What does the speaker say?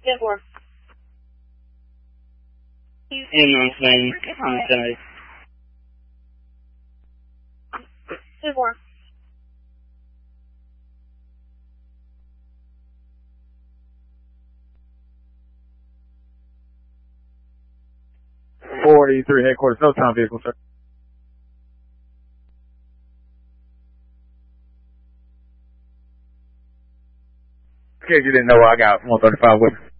10-4. N-9 contact. 10-4. .483 headquarters, no time vehicle, sir. In case you didn't know, I got 135 with me.